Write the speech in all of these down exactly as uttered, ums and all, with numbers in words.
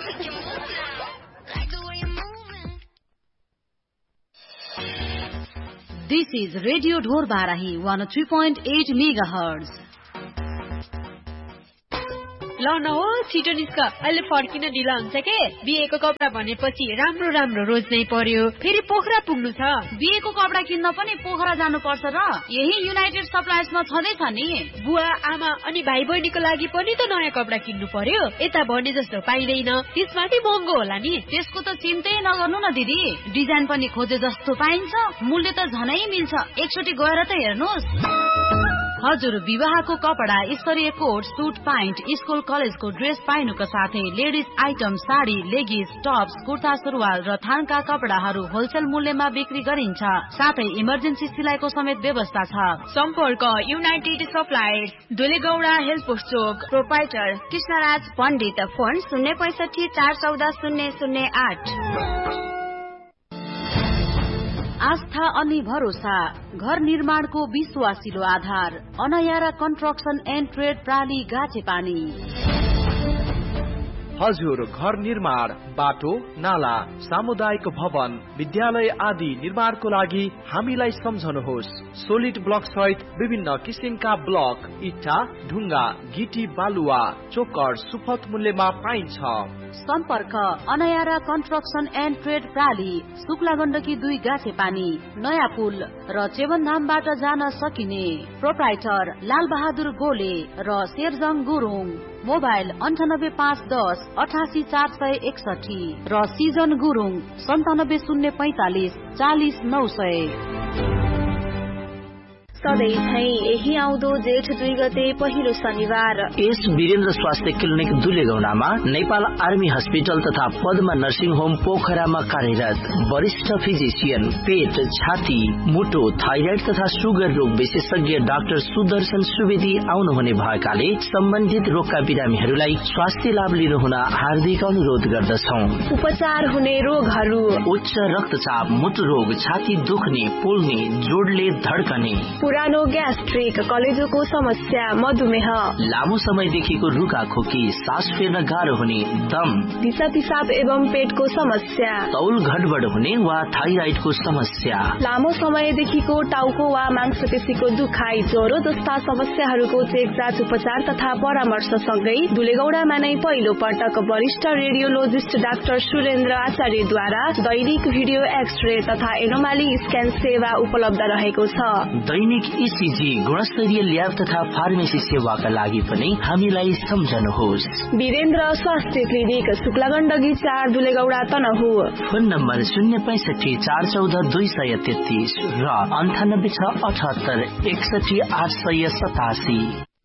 This is Radio Dhor Barahi one oh three point eight megahertz. ल न हो छिटो निस्क अहिले फर्किन ढिला हुन्छ के बिहेको कपडा भनेपछि राम्रो राम्रो रोज्नै पर्यो फेरि पोखरा पुग्नु छ बिहेको कपडा किन्न पनि पोखरा जानु पर्छ र यही युनाइटेड सप्लायर्समा छँदै छ नि बुवा आमा अनि भाइ बहिनीको लागि पनि त नयाँ कपडा किन्नु पर्यो यता भने जस्तो पाइदैन त्यसमाथि महँगो होला नि त्यसको त चिन्तै नगर्नु न दिदी डिजाइन पनि खोजे जस्तो पाइन्छ मूल्य त झनै मिल्छ एकचोटि गएर त हेर्नुहोस् हजुर विवाहको कपडा स्तरीय कोट सुट प्यान्ट स्कुल कलेजको ड्रेस पाइनुको साथै ladies item sari लेगिस Tops kurta सुरुवाल र थानका कपडाहरू होलसेल मूल्यमा बिक्री गरिन्छ साथै इमर्जेन्सी सिलाइको समेत व्यवस्था छ सम्पर्क युनाइटेड सप्लायर्स दुलेगौडा हेल्थ पोस्ट चोक प्रोप्राइटर कृष्णराज पण्डित फोन शून्य पैसठी चार चौध शून्य शून्य आठ आस्था अनि भरोसा घर निर्माणको विश्वासिलो आधार अनयारा कन्स्ट्रक्सन एन्ड ट्रेड प्राली गाछेपानी हजुर घर निर्माण बाटो नाला सामुदायिक भवन विद्यालय आदि निर्माणको लागि हामीलाई सम्झनुहोस् सोलिड ब्लक सहित विभिन्न किसिमका ब्लक इट्टा ढुङ्गा गिटी बालुवा चोकर सुपथ मूल्यमा पाइन्छ सम्पर्क अनयारा construction and trade प्राली Shukla Gandaki दुई गाछे पानी नयाँ पुल र चेवनधामबाट जान सकिने प्रोप्राइटर लाल बहादुर गोले र शेरजङ गुरुङ मोबाइल अन्ठानब्बे पाँच दस अठासी चार सय एकसठी र सिजन गुरुङ सन्तानब्बे शून्य पैंतालिस चालिस नौ सय सधैँ झै यही आउँदो जेठ दुई गते पहिलो शनिबार एस वीरेन्द्र स्वास्थ्य क्लिनिक दुलेगौडामा नेपाल आर्मी हस्पिटल तथा पद्मा नर्सिङ होम पोखरामा कार्यरत वरिष्ठ फिजिशियन पेट छाती मुटु थाइराइड तथा सुगर रोग विशेषज्ञ डाक्टर सुदर्शन सुवेदी आउनुहुने भएकाले सम्बन्धित रोगका बिरामीहरूलाई स्वास्थ्य लाभ लिनुहुन हार्दिक अनुरोध गर्दछौ। उपचार हुने रोगहरू उच्च रक्तचाप मुटु रोग छाती दुख्ने पोल्ने जोडले धड्कने पुरानो ग्यास्ट्रिक कलेजोको समस्या मधुमेह लामो समयदेखिको रुखा खोकी सास फेर्न गाह्रो हुने दम दिशा पिसाब एवं पेटको समस्या तौल घटबड हुने वा थाइराइडको समस्या लामो समयदेखिको टाउको वा मांसपेशीको दुखाइ ज्वरो जस्ता समस्याहरूको चेकजाँच उपचार तथा परामर्श सँगै दुलेगौडामा नै पहिलो पटक वरिष्ठ रेडियोलोजिस्ट डाक्टर सुरेन्द्र आचार्यद्वारा दैनिक भिडियो एक्सरे तथा एनोमाली स्क्यान सेवा उपलब्ध रहेको छ। दैनिक ईसीजी गुणस्तरीय ल्याब तथा फार्मेसी सेवाका लागि पनि हामीलाई सम्झनुहोस्। वीरेन्द्र स्वास्थ्य क्लिनिक शुक्लागण्डकी चार दुलेगौडा तनहु फोन नम्बर शून्य पैंसठी चार चौध दुई सय तेत्तीस र अन्ठानब्बे छ अठहत्तर एकसठी आठ सय सतासी।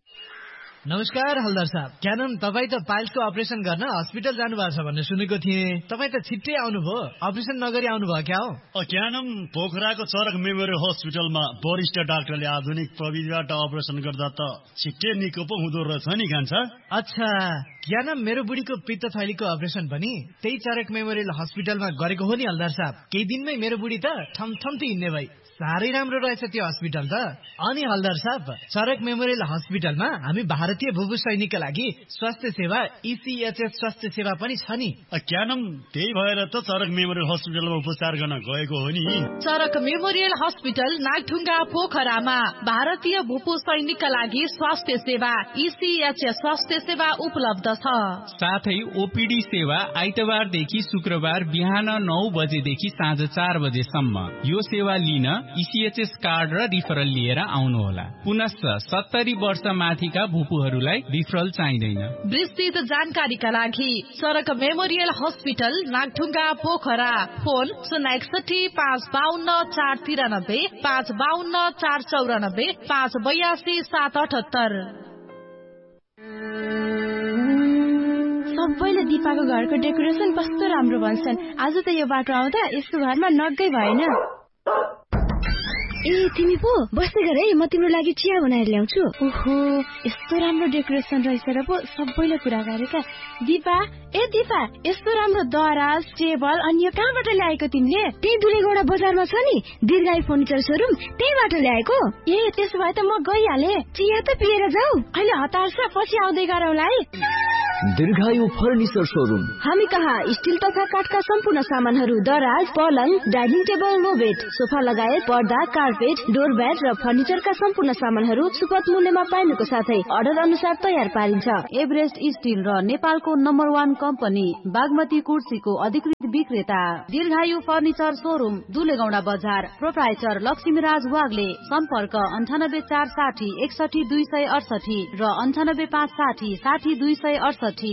नमस्कार हलदार साहब, क्या नाम तपाईँ त पाइल्सको अपरेसन गर्न हस्पिटल जानु भएको छ भन्ने सुनेको थिएँ। तपाईँ त छिट्टै आउनुभयो, अपरेसन नगरी आउनुभयो क्या हो? क्या नाम पोखराको चरक मेमोरियल हस्पिटलमा वरिष्ठ डाक्टरले आधुनिक प्रविधिबाट अपरेसन गर्दा त छिट्टै निको पो हुँदो रहेछ नि कान्छ। अच्छा, क्या नाम मेरो बुढीको पित्त थैलीको अपरेसन पनि त्यही चरक मेमोरियल हस्पिटलमा गरेको हो नि हलदार साहब। केही दिनमै मेरो बुढी त ठमठम्ती हिँड्ने भई। साह्रै राम्रो रहेछ त्यो हस्पिटल त। अनि हलदार साहब, चरक मेमोरियल हस्पिटलमा हामी भारतीय भूभू सैनिकका लागि स्वास्थ्य सेवा ईसीएचएस स्वास्थ्य सेवा पनि छ नि। क्या नाम त्यही भएर त चरक मेमोरियल हस्पिटलमा उपचार गर्न गएको हो नि। चरक मेमोरियल हस्पिटल नागढुङ्गा पोखरामा भारतीय भूभू सैनिकका लागि स्वास्थ्य सेवा ईसीएचएस स्वास्थ्य सेवा उपलब्ध छ। साथै ओपीडी सेवा आइतबारदेखि शुक्रबार बिहान नौ बजेदेखि साँझ चार बजेसम्म। यो सेवा लिन ईसीएचएस कार्ड र रिफरल लिएर आउनुहोला। पुनश्च सत्तरी वर्ष माथिका भूपूहरूलाई रिफरल चाहिँदैन। विस्तृत जानकारीका लागि सडक memorial hospital Nagdhunga Pokhara phone शून्य एकसठी पाँच बाहन्न चार तिरानब्बे पाँच बाहन्न चार चौरानब्बे पाँच बयासी सात अठहत्तर। सबैले दिपाको घरको डेकोरेसन कस्तो राम्रो भन्छन्। आज त यो बाटो आउँदा यसको घरमा नगै भएन। ए तिमी पो बस्दै गर है, म तिम्रो लागि चिया बनाएर ल्याउँछु। ओहो, यस्तो राम्रो डेकोरेसन रहेछ र पो सबैले कुरा गरेका। दिपा, ए दिपा, यस्तो राम्रो दराज टेबल अनि यो कहाँबाट ल्याएको तिमीले? त्यही दुलेगौडा बजारमा छ नि दीर्घायु फर्निचर सोरुम, त्यहीबाट ल्याएको। ए त्यसो भए त म गइहाले। चिया त पिएर जाऊ, अहिले हतार छ, पछि आउँदै गरौँला है। दीर्घायु फर्निचर सोरूम। हामी कहाँ स्टिल तथा काठका सम्पूर्ण सामानहरू, दराज, पलङ, dining table, no bed, sofa लगायत पर्दा, कार्पेट, डोर ब्याट र फर्निचरका सम्पूर्ण सामानहरू सुपथ मूल्यमा पाइनुको साथै अर्डर अनुसार तयार पारिन्छ। एभरेस्ट स्टिल र नेपालको नम्बर वान कम्पनी बागमती कुर्सीको अधिकृत विक्रेता दीर्घायु फर्निचर सोरूम, दुलेगौडा बजार, प्रोप्राइटर लक्ष्मीराज वाग्ले। सम्पर्क अन्ठानब्बे चार साठी एकसठी दुई सय अडसठी र अन्ठानब्बे पाँच साठी साठी दुई सय अडसठी।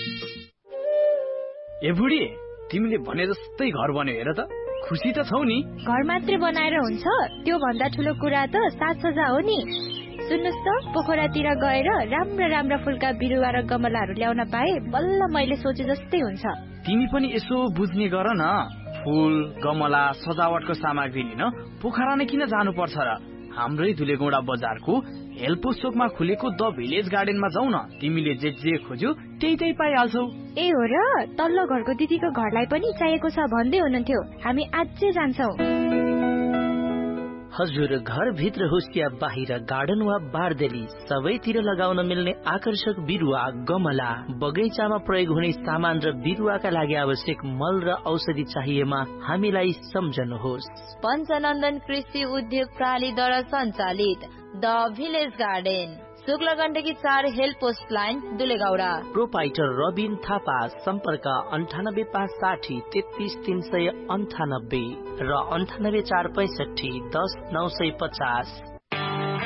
ए बुढी, तिमीले भने जस्तै घर बन्यो हेर त, खुसी त छौ नि? घर मात्रै बनाएर हुन्छ? त्यो भन्दा ठुलो कुरा त साज सज्जा हो नि। सुन्नुस् त, पोखरातिर गएर राम्रा राम्रा फुलका बिरुवा र गमलाहरू ल्याउन पाए बल्ल मैले सोचे जस्तै हुन्छ। तिमी पनि यसो बुझ्ने गर न, फुल गमला सजावटको सामग्री लिन पोखरा नै किन जानु पर्छ र? हाम्रै दुलेगौडा बजारको हेल्पोस चोकमा खुलेको द भिलेज गार्डनमा जाऊ न, तिमीले जे जे खोज्यौ त्यही त्यही पाइहाल्छौ। ए हो र, तल्लो घरको दिदीको घरलाई पनि चाहिएको छ भन्दै हुनुहुन्थ्यो, हामी आजै जान्छौ। हजुर, घर भित्र होस् या बाहिर, गार्डन वा बारदेली, सबैतिर लगाउन मिल्ने आकर्षक बिरुवा, गमला, बगैँचामा प्रयोग हुने सामान र बिरुवाका लागि आवश्यक मल र औषधि चाहिएमा हामीलाई सम्झनुहोस्। पञ्चनन्दन कृषि उद्योग प्रणालीद्वारा सञ्चालित द भिलेज गार्डन, शुक्ल गण्डकी चार help post line, दुलेगौडा। Proprietor Rabin Thapa. सम्पर्क अन्ठानब्बे पाँच साठी तेत्तीस तीन सय अन्ठानब्बे र अन्ठानब्बे चार पैसठी दस नौ सय पचास।